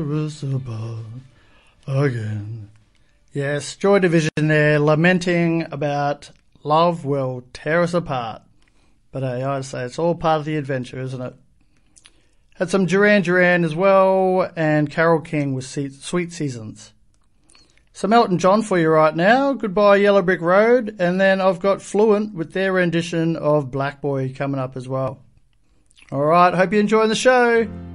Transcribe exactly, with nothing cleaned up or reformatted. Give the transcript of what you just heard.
us apart again. Yes, Joy Division there, lamenting about love will tear us apart. But hey, I say it's all part of the adventure, isn't it? Had some Duran Duran as well, and Carole King with Sweet Seasons. Some Elton John for you right now. Goodbye Yellow Brick Road. And then I've got Fluent with their rendition of Black Boy coming up as well. All right, hope you're enjoying the show.